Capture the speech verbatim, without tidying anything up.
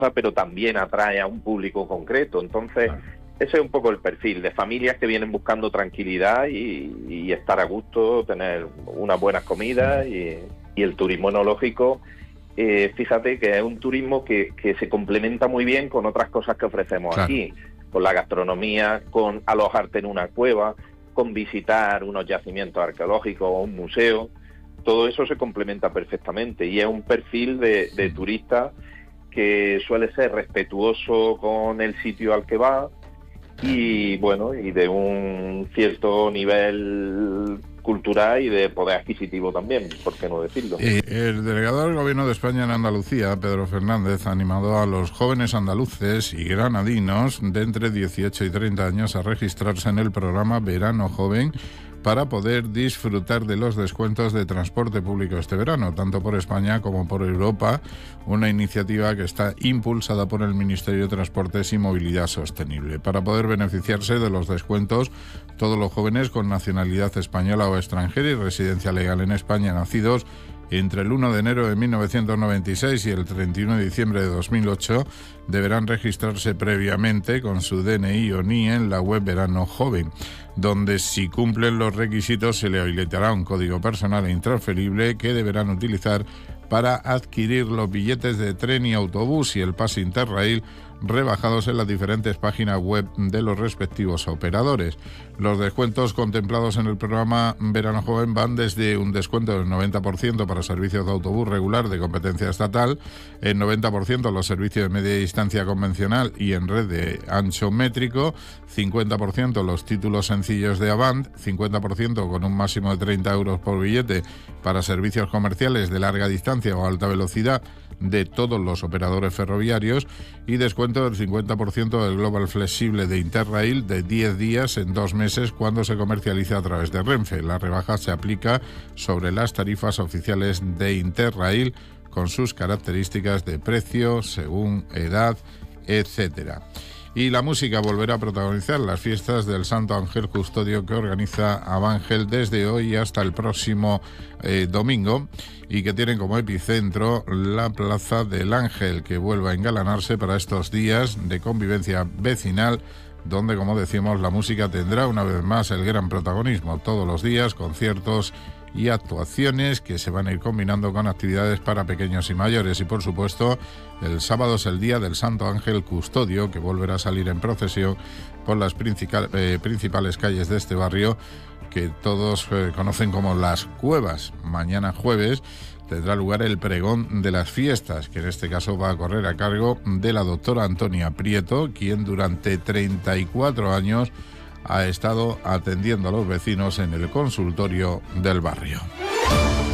pero también atrae a un público concreto. Entonces, Claro. ese es un poco el perfil de familias que vienen buscando tranquilidad y, y estar a gusto, tener unas buenas comidas y, y el turismo enológico. Eh, fíjate que es un turismo que, que se complementa muy bien con otras cosas que ofrecemos Claro. aquí, con la gastronomía, con alojarte en una cueva, con visitar unos yacimientos arqueológicos o un museo. Todo eso se complementa perfectamente y es un perfil de, de turista que suele ser respetuoso con el sitio al que va y bueno, y de un cierto nivel cultural y de poder adquisitivo también, ¿por qué no decirlo? Eh, el delegado del Gobierno de España en Andalucía, Pedro Fernández, ha animado a los jóvenes andaluces y granadinos de entre dieciocho y treinta años a registrarse en el programa Verano Joven para poder disfrutar de los descuentos de transporte público este verano, tanto por España como por Europa, una iniciativa que está impulsada por el Ministerio de Transportes y Movilidad Sostenible. Para poder beneficiarse de los descuentos, todos los jóvenes con nacionalidad española o extranjera y residencia legal en España nacidos entre el uno de enero de mil novecientos noventa y seis y el treinta y uno de diciembre de dos mil ocho deberán registrarse previamente con su D N I o N I E en la web Verano Joven, donde si cumplen los requisitos se le habilitará un código personal e intransferible que deberán utilizar para adquirir los billetes de tren y autobús y el pase Interrail rebajados en las diferentes páginas web de los respectivos operadores. Los descuentos contemplados en el programa Verano Joven van desde un descuento del noventa por ciento para servicios de autobús regular de competencia estatal, el noventa por ciento los servicios de media distancia convencional y en red de ancho métrico, cincuenta por ciento los títulos sencillos de Avant, cincuenta por ciento con un máximo de treinta euros por billete para servicios comerciales de larga distancia o alta velocidad de todos los operadores ferroviarios y descuento del cincuenta por ciento del Global Flexible de Interrail de diez días en dos meses cuando se comercializa a través de Renfe. La rebaja se aplica sobre las tarifas oficiales de Interrail con sus características de precio, según edad, etcétera. Y la música volverá a protagonizar las fiestas del Santo Ángel Custodio que organiza Abángel desde hoy hasta el próximo eh, domingo y que tienen como epicentro la Plaza del Ángel, que vuelve a engalanarse para estos días de convivencia vecinal, donde, como decimos, la música tendrá una vez más el gran protagonismo. Todos los días, conciertos y actuaciones que se van a ir combinando con actividades para pequeños y mayores. Y por supuesto, el sábado es el día del Santo Ángel Custodio, que volverá a salir en procesión por las principal, eh, principales calles de este barrio, que todos eh, conocen como Las Cuevas. Mañana jueves tendrá lugar el pregón de las fiestas, que en este caso va a correr a cargo de la doctora Antonia Prieto, quien durante treinta y cuatro años ha estado atendiendo a los vecinos en el consultorio del barrio.